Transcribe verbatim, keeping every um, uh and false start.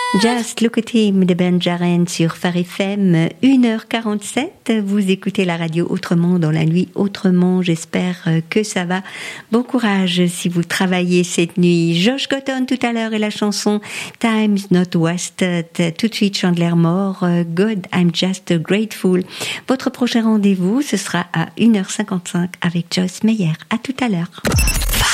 Just Look at Him de Ben Jaren sur Phare F M, une heure quarante-sept. Vous écoutez la radio autrement dans la nuit autrement. J'espère que ça va. Bon courage si vous travaillez cette nuit. Josh Cotton tout à l'heure et la chanson Time's Not Wasted. Tout de suite Chandler Moore, God, I'm Just Grateful. Votre prochain rendez-vous, ce sera à une heure cinquante-cinq avec Joyce Meyer. À tout à l'heure.